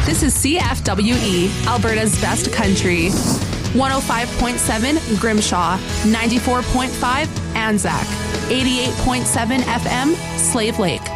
This is CFWE, Alberta's best country. 105.7 Grimshaw, 94.5 Anzac, 88.7 FM Slave Lake.